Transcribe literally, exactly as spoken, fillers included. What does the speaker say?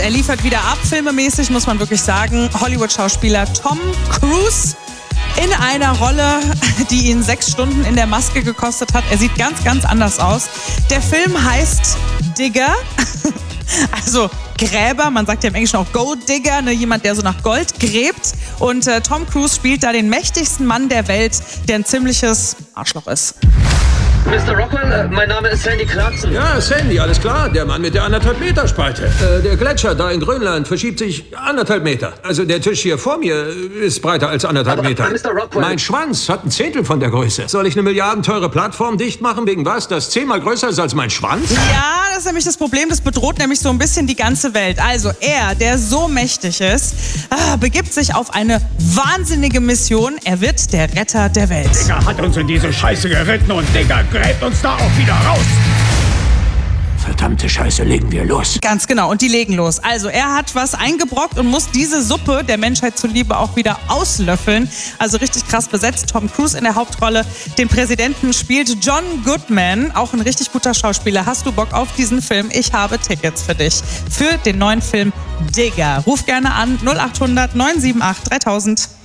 er liefert wieder ab. Filmemäßig muss man wirklich sagen, Hollywood-Schauspieler Tom Cruise in einer Rolle, die ihn sechs Stunden in der Maske gekostet hat. Er sieht ganz, ganz anders aus. Der Film heißt Digger, also Gräber. Man sagt ja im Englischen auch Gold Digger, ne? Jemand, der so nach Gold gräbt. Und äh, Tom Cruise spielt da den mächtigsten Mann der Welt, der ein ziemliches Arschloch ist. Mister Rockwell, äh, mein Name ist Sandy Clarkson. Ja, Sandy, alles klar. Der Mann mit der anderthalb Meter Spalte. Äh, der Gletscher da in Grönland verschiebt sich anderthalb Meter. Also der Tisch hier vor mir ist breiter als anderthalb Aber, Meter. Mister Rockwell. Mein Schwanz hat ein Zehntel von der Größe. Soll ich eine milliardenteure Plattform dicht machen wegen was, das zehnmal größer ist als mein Schwanz? Ja, das ist nämlich das Problem. Das bedroht nämlich so ein bisschen die ganze Welt. Also er, der so mächtig ist, äh, begibt sich auf eine wahnsinnige Mission. Er wird der Retter der Welt. Digger hat uns in diese Scheiße geritten und Digger gräbt uns da auch wieder raus. Verdammte Scheiße, legen wir los. Ganz genau, und die legen los. Also er hat was eingebrockt und muss diese Suppe der Menschheit zuliebe auch wieder auslöffeln. Also richtig krass besetzt. Tom Cruise in der Hauptrolle. Den Präsidenten spielt John Goodman, auch ein richtig guter Schauspieler. Hast du Bock auf diesen Film? Ich habe Tickets für dich. Für den neuen Film Digger. Ruf gerne an null acht hundert neun sieben acht dreitausend.